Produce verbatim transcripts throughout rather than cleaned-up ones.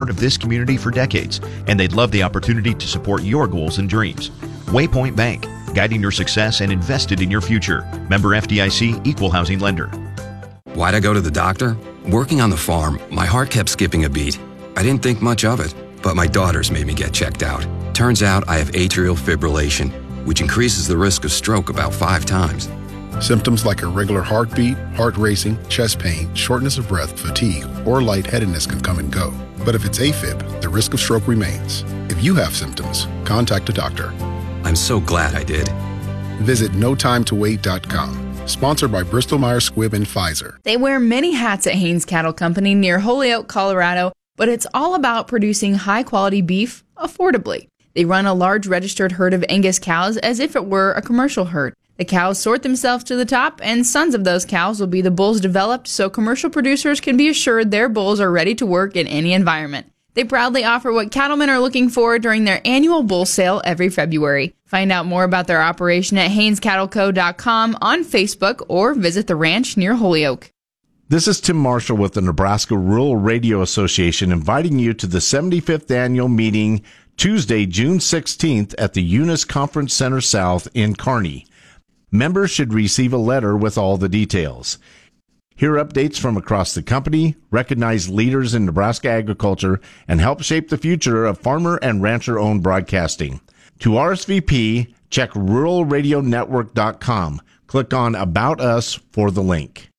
part of this community for decades, and they'd love the opportunity to support your goals and dreams. Waypoint Bank, guiding your success and invested in your future. Member F D I C, Equal Housing Lender. Why'd I go to the doctor? Working on the farm, my heart kept skipping a beat. I didn't think much of it, but my daughters made me get checked out. Turns out I have atrial fibrillation, which increases the risk of stroke about five times. Symptoms like irregular heartbeat, heart racing, chest pain, shortness of breath, fatigue, or lightheadedness can come and go. But if it's AFib, the risk of stroke remains. If you have symptoms, contact a doctor. I'm so glad I did. Visit no time to wait dot com. Sponsored by Bristol Myers Squibb and Pfizer. They wear many hats at Haines Cattle Company near Holyoke, Colorado, but it's all about producing high-quality beef affordably. They run a large registered herd of Angus cows as if it were a commercial herd. The cows sort themselves to the top, and sons of those cows will be the bulls developed so commercial producers can be assured their bulls are ready to work in any environment. They proudly offer what cattlemen are looking for during their annual bull sale every February. Find out more about their operation at Haines Cattle Co dot com, on Facebook, or visit the ranch near Holyoke. This is Tim Marshall with the Nebraska Rural Radio Association, inviting you to the seventy-fifth annual meeting Tuesday, June sixteenth at the Eunice Conference Center South in Kearney. Members should receive a letter with all the details. Hear updates from across the company, recognize leaders in Nebraska agriculture, and help shape the future of farmer and rancher-owned broadcasting. To R S V P, check rural radio network dot com. Click on About Us for the link.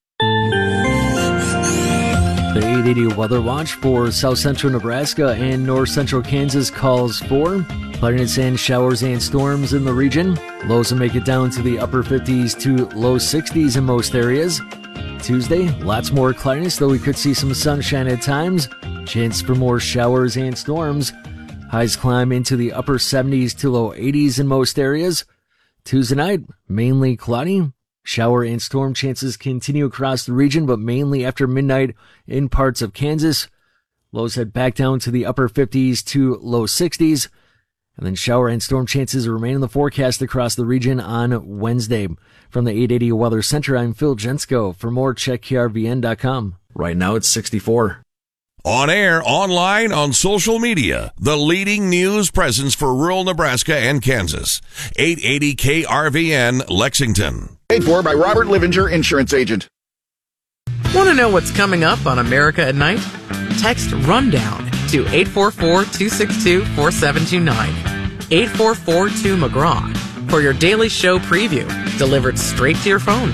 The eight eighty Weather Watch for south central Nebraska and north central Kansas calls for cloudiness and showers and storms in the region. Lows will make it down to the upper fifties to low sixties in most areas. Tuesday, lots more cloudiness, though we could see some sunshine at times. Chance for more showers and storms. Highs climb into the upper seventies to low eighties in most areas. Tuesday night, mainly cloudy. Shower and storm chances continue across the region, but mainly after midnight in parts of Kansas. Lows head back down to the upper fifties to low sixties. And then shower and storm chances remain in the forecast across the region on Wednesday. From the eight eighty Weather Center, I'm Phil Jensko. For more, check K R V N dot com. Right now it's sixty-four. On air, online, on social media, the leading news presence for rural Nebraska and Kansas. eight eighty K R V N, Lexington. Paid for by Robert Livinger, insurance agent. Want to know what's coming up on America at Night? Text RUNDOWN to eight four four, two six two, four seven two nine. eight four four two McGraw for your daily show preview, delivered straight to your phone.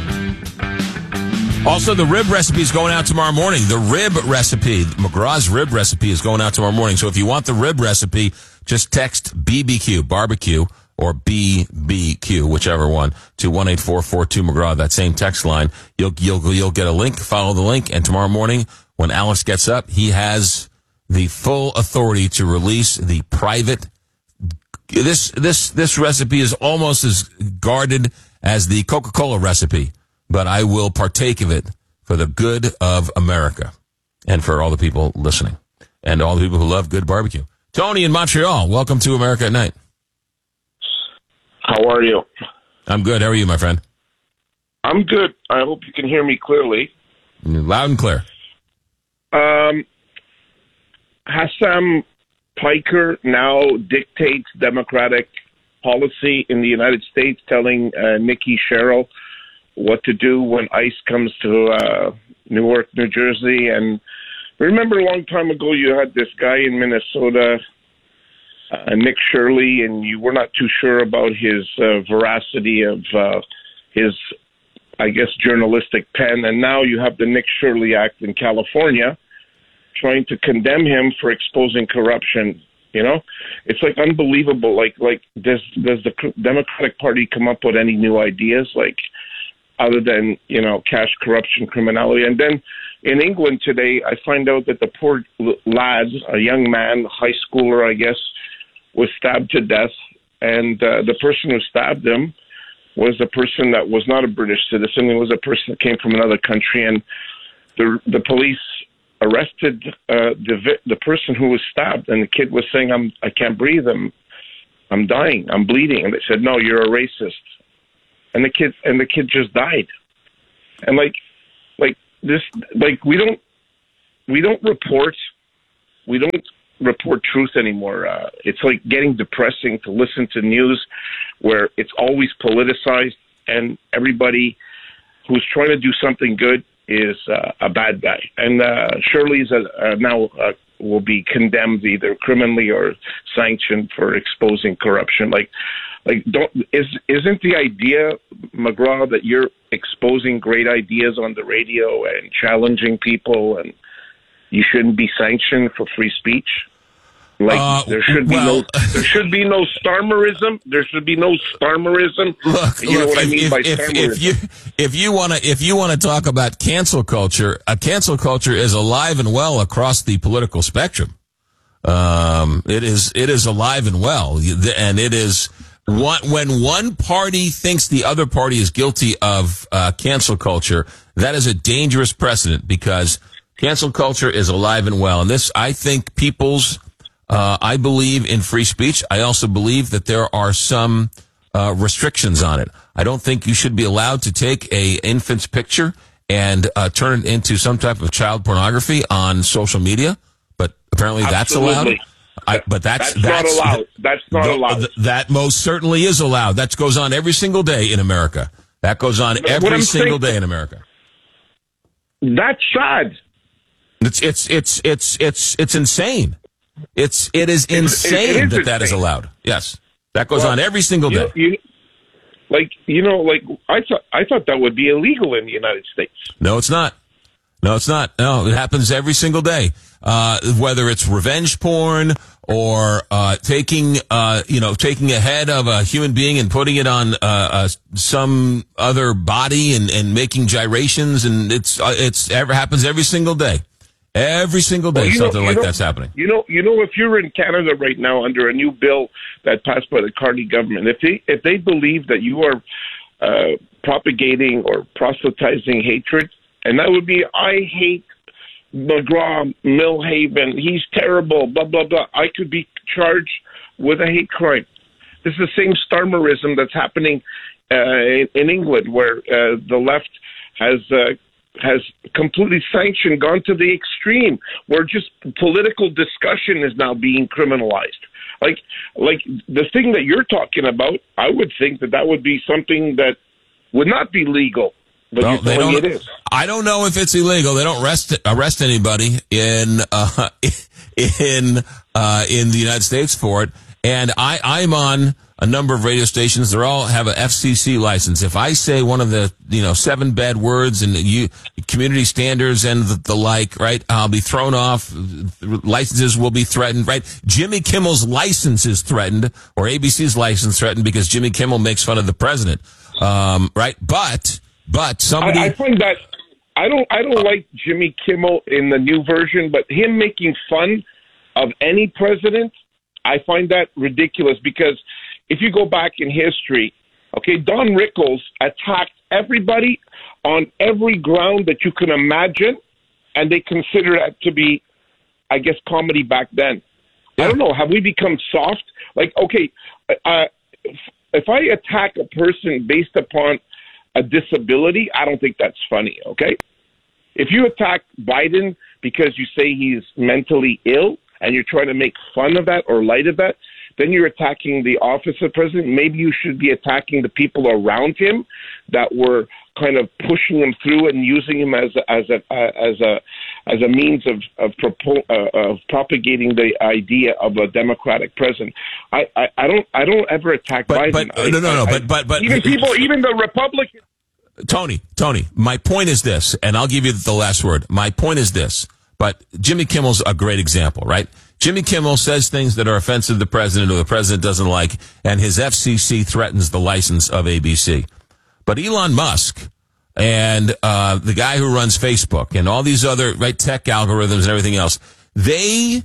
Also, the rib recipe is going out tomorrow morning. The rib recipe, McGraw's rib recipe is going out tomorrow morning. So if you want the rib recipe, just text B B Q, barbecue, or B B Q, whichever one, to one eight four four two McGraw, that same text line. You'll, you'll, you'll get a link, follow the link, and tomorrow morning, when Alex gets up, he has the full authority to release the private. This, this, this recipe is almost as guarded as the Coca-Cola recipe, but I will partake of it for the good of America and for all the people listening and all the people who love good barbecue. Tony in Montreal, welcome to America at Night. How are you? I'm good. How are you, my friend? I'm good. I hope you can hear me clearly. Loud and clear. Um, Hassam Piker now dictates Democratic policy in the United States, telling uh, Nikki Sherrill what to do when ICE comes to uh, Newark, New Jersey. And remember a long time ago you had this guy in Minnesota, uh, Nick Shirley, and you were not too sure about his uh, veracity of uh, his, I guess, journalistic pen. And now you have the Nick Shirley Act in California trying to condemn him for exposing corruption. You know, it's like unbelievable. Like, like does does the Democratic Party come up with any new ideas, like other than, you know, cash corruption, criminality? And then in England today, I find out that the poor lad, a young man, high schooler, I guess, was stabbed to death, and uh, the person who stabbed him was a person that was not a British citizen. It was a person that came from another country, and the the police arrested uh, the the person who was stabbed, and the kid was saying, "I'm I can't breathe. I'm I'm dying. I'm bleeding." And they said, "No, you're a racist." And the kid and the kid just died. And like like this, like we don't we don't report we don't report truth anymore. Uh, it's like getting depressing to listen to news where it's always politicized, and everybody who's trying to do something good is uh, a bad guy. And uh, Shirley's uh, uh, now uh, will be condemned either criminally or sanctioned for exposing corruption. Like, like don't is isn't the idea, McGraw, that you're exposing great ideas on the radio and challenging people, and you shouldn't be sanctioned for free speech? Like uh, there should be well, no, there should be no Starmerism. There should be no Starmerism. Look, you know look, what if, I mean if, by if, Starmerism. If you if you want to if you want to talk about cancel culture, a cancel culture is alive and well across the political spectrum. Um, it is it is alive and well, and it is one, when one party thinks the other party is guilty of uh, cancel culture. That is a dangerous precedent, because cancel culture is alive and well, and this, I think, people's. Uh, I believe in free speech. I also believe that there are some uh, restrictions on it. I don't think you should be allowed to take a infant's picture and uh, turn it into some type of child pornography on social media. But apparently that's Absolutely. allowed. I, but that's that's, that's not allowed. That's not the, allowed. th- that most certainly is allowed. That goes on every single day in America. That goes on every single day in America. That's sad. It's it's it's it's it's it's insane. It's it is insane it, it is that insane. that is allowed. Yes, that goes well, on every single day. You, you, like you know, like I thought I thought that would be illegal in the United States. No, it's not. No, it's not. No, it happens every single day. Uh, whether it's revenge porn or uh, taking uh, you know taking a head of a human being and putting it on uh, uh, some other body and, and making gyrations, and it's uh, it's ever happens every single day. Every single day, well, something know, like know, that's happening. You know, you know, if you're in Canada right now under a new bill that passed by the Carney government, if they if they believe that you are uh, propagating or proselytizing hatred, and that would be, I hate McGraw, Millhaven, he's terrible, blah blah blah. I could be charged with a hate crime. This is the same Starmerism that's happening uh, in, in England, where uh, the left has. Uh, has completely sanctioned, gone to the extreme, where just political discussion is now being criminalized. Like, like the thing that you're talking about, I would think that that would be something that would not be legal. But well, you're they telling don't, it is. I don't know if it's illegal. They don't arrest arrest anybody in uh, in uh, in the United States for it. And I, I'm on a number of radio stations. They all have an F C C license. If I say one of the, you know, seven bad words and you, community standards and the, the like, right, I'll be thrown off. Licenses will be threatened, right? Jimmy Kimmel's license is threatened, or A B C's license threatened, because Jimmy Kimmel makes fun of the president. Um, right? But, but somebody. I, I find that, I don't, I don't uh, like Jimmy Kimmel in the new version, but him making fun of any president, I find that ridiculous, because if you go back in history, okay, Don Rickles attacked everybody on every ground that you can imagine, and they consider that to be, I guess, comedy back then. Yeah. I don't know. Have we become soft? Like, okay, uh, if, if I attack a person based upon a disability, I don't think that's funny, okay? If you attack Biden because you say he's mentally ill, and you're trying to make fun of that or light of that, then you're attacking the office of president. Maybe you should be attacking the people around him that were kind of pushing him through and using him as a, as a uh, as a as a means of of, propo- uh, of propagating the idea of a democratic president. I, I, I don't I don't ever attack but, Biden. But, I, no, no, no. I, but but but even people, even the Republicans. Tony, Tony, my point is this, and I'll give you the last word. My point is this. But Jimmy Kimmel's a great example, right? Jimmy Kimmel says things that are offensive to the president or the president doesn't like, and his F C C threatens the license of A B C. But Elon Musk and uh the guy who runs Facebook and all these other right tech algorithms and everything else, they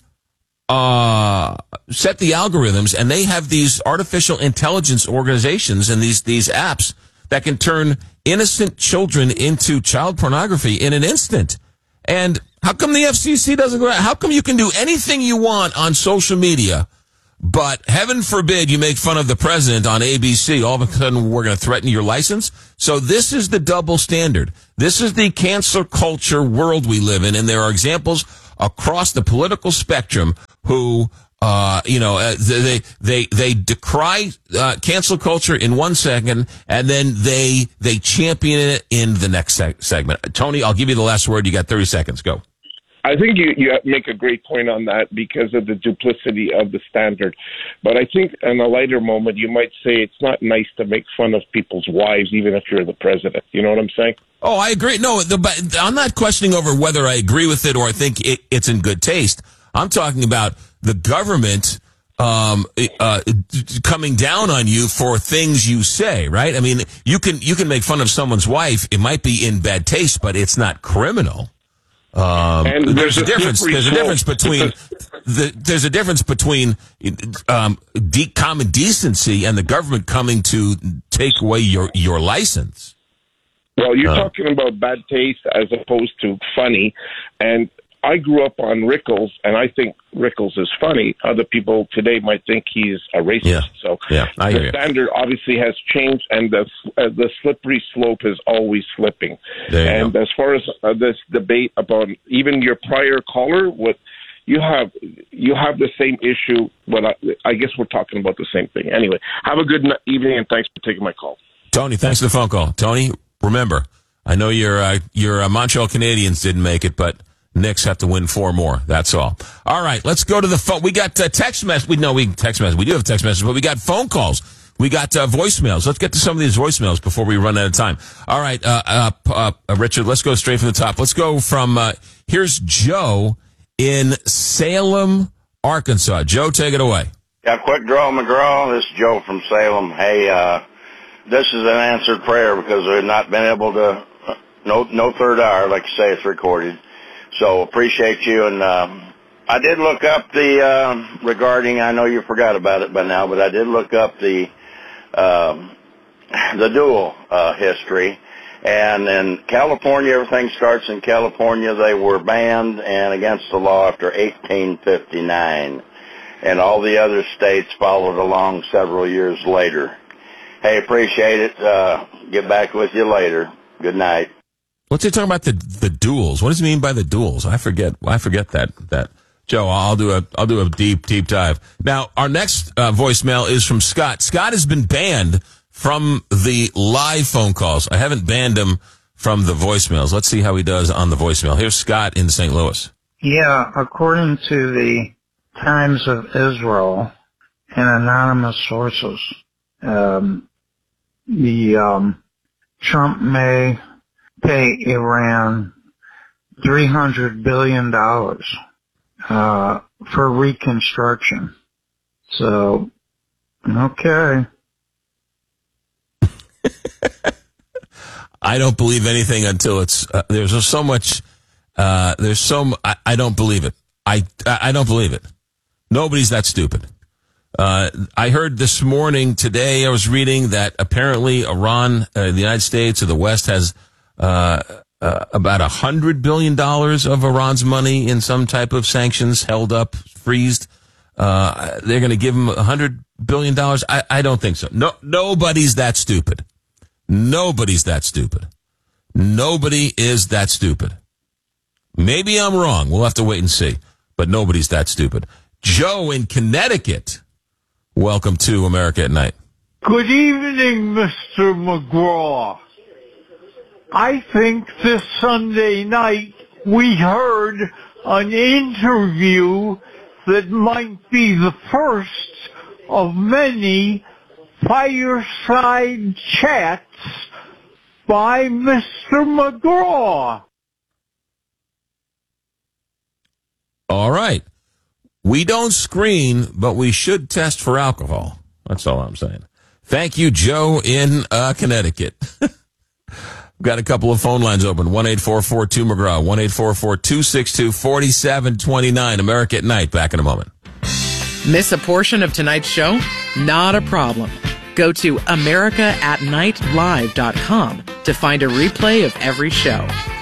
uh set the algorithms, and they have these artificial intelligence organizations and these these apps that can turn innocent children into child pornography in an instant. And how come the F C C doesn't go out? How come you can do anything you want on social media, but heaven forbid you make fun of the president on A B C, all of a sudden we're going to threaten your license? So this is the double standard. This is the cancel culture world we live in, and there are examples across the political spectrum who, uh, you know, uh, they, they, they decry, uh, cancel culture in one second, and then they, they champion it in the next seg- segment. Tony, I'll give you the last word. You got thirty seconds. Go. I think you, you make a great point on that because of the duplicity of the Standard. But I think in a lighter moment, you might say it's not nice to make fun of people's wives, even if you're the president. You know what I'm saying? Oh, I agree. No, the, but I'm not questioning over whether I agree with it or I think it, it's in good taste. I'm talking about the government um, uh, coming down on you for things you say, right? I mean, you can you can make fun of someone's wife. It might be in bad taste, but it's not criminal. Um, and there's, there's a, a difference. There's a difference between the. There's a difference between um, de- common decency and the government coming to take away your your license. Well, you're uh, talking about bad taste as opposed to funny, and I grew up on Rickles, and I think Rickles is funny. Other people today might think he's a racist. Yeah. So yeah, I hear the you. Standard obviously has changed, and the uh, the slippery slope is always slipping. There you and go. as far as uh, this debate about even your prior caller, what you have you have the same issue. But I, I guess we're talking about the same thing. Anyway, have a good n- evening, and thanks for taking my call. Tony, thanks for the phone call. Tony, remember, I know your uh, your uh, Montreal Canadiens didn't make it, but Knicks have to win four more. That's all. All right, let's go to the phone. We got uh, text message. We know we text message. We do have text messages, but we got phone calls. We got uh, voicemails. Let's get to some of these voicemails before we run out of time. All right, uh, uh, uh, Richard, let's go straight from the top. Let's go from, uh, here's Joe in Salem, Arkansas. Joe, take it away. Yeah, quick draw, McGraw. This is Joe from Salem. Hey, uh, this is an answered prayer because we've not been able to, uh, no, no third hour, like you say, it's recorded. So appreciate you. And um, I did look up the, uh, regarding, I know you forgot about it by now, but I did look up the, um, the dual uh, history. And in California, everything starts in California. They were banned and against the law after eighteen fifty-nine. And all the other states followed along several years later. Hey, appreciate it. Uh, get back with you later. Good night. What's he talking about the the duels? What does he mean by the duels? I forget. I forget that that. Joe, I'll do a I'll do a deep deep dive. Now, our next uh, voicemail is from Scott. Scott has been banned from the live phone calls. I haven't banned him from the voicemails. Let's see how he does on the voicemail. Here's Scott in Saint Louis. Yeah, according to the Times of Israel and anonymous sources, um, the um, Trump may pay Iran three hundred billion dollars uh, for reconstruction. So, okay. I don't believe anything until it's, uh, there's so much, uh, there's so, I, I don't believe it. I, I don't believe it. Nobody's that stupid. Uh, I heard this morning, today, I was reading that apparently Iran, uh, the United States or the West has, uh, uh, about a hundred billion dollars of Iran's money in some type of sanctions held up, freezed. Uh, they're going to give them a hundred billion dollars. I, I don't think so. No, nobody's that stupid. Nobody's that stupid. Nobody is that stupid. Maybe I'm wrong. We'll have to wait and see. But nobody's that stupid. Joe in Connecticut. Welcome to America at Night. Good evening, Mister McGraw. I think this Sunday night we heard an interview that might be the first of many fireside chats by Mister McGraw. All right. We don't screen, but we should test for alcohol. That's all I'm saying. Thank you, Joe in uh, Connecticut. We've got a couple of phone lines open. one eight four four two McGraw, one eight four four two six two four seven two nine. America at Night. Back in a moment. Miss a portion of tonight's show? Not a problem. Go to america at night live dot com to find a replay of every show.